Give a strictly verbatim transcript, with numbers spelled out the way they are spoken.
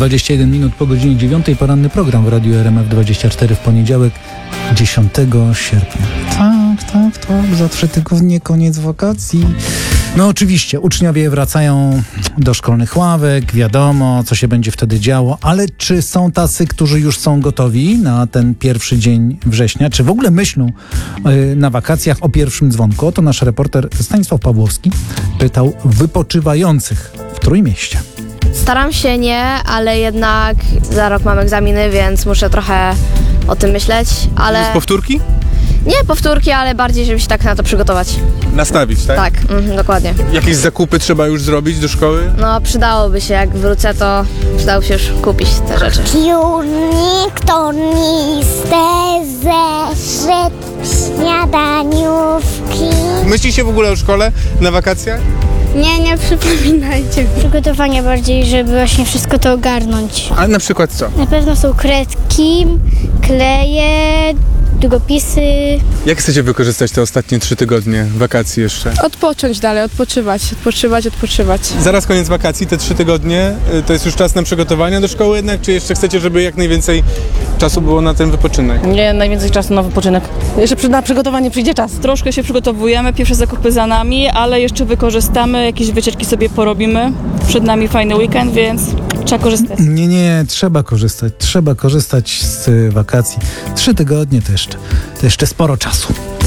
dwadzieścia jeden minut po godzinie dziewiątej. Poranny program w Radiu R M F dwadzieścia cztery w poniedziałek, dziesiątego sierpnia. Tak, tak, tak, za trzy tygodnie koniec wakacji. No oczywiście, uczniowie wracają do szkolnych ławek, wiadomo, co się będzie wtedy działo, ale czy są tacy, którzy już są gotowi na ten pierwszy dzień września? Czy w ogóle myślą yy, na wakacjach o pierwszym dzwonku? Oto nasz reporter Stanisław Pawłowski pytał wypoczywających w Trójmieście. Staram się nie, ale jednak za rok mam egzaminy, więc muszę trochę o tym myśleć, ale... Z powtórki? Nie powtórki, ale bardziej, żeby się tak na to przygotować. Nastawić, tak? Tak, mhm, dokładnie. Jakieś zakupy trzeba już zrobić do szkoły? No przydałoby się, jak wrócę, to przydałoby się już kupić te rzeczy. Piórnik, torniste, zeszyt, śniadaniówki. Myśli się w ogóle o szkole na wakacjach? Nie, nie przypominajcie. Przygotowanie bardziej, żeby właśnie wszystko to ogarnąć. A na przykład co? Na pewno są kredki, kleje, długopisy. Jak chcecie wykorzystać te ostatnie trzy tygodnie wakacji jeszcze? Odpocząć dalej, odpoczywać, odpoczywać, odpoczywać. Zaraz koniec wakacji, te trzy tygodnie, y, to jest już czas na przygotowania do szkoły jednak, czy jeszcze chcecie, żeby jak najwięcej czasu było na ten wypoczynek? Nie, najwięcej czasu na wypoczynek. Jeszcze przy- na przygotowanie przyjdzie czas. Troszkę się przygotowujemy, pierwsze zakupy za nami, ale jeszcze wykorzystamy, jakieś wycieczki sobie porobimy. Przed nami fajny weekend, więc trzeba korzystać. Nie, nie, trzeba korzystać, trzeba korzystać z y, wakacji. Trzy tygodnie to jeszcze, to jeszcze sporo czasu.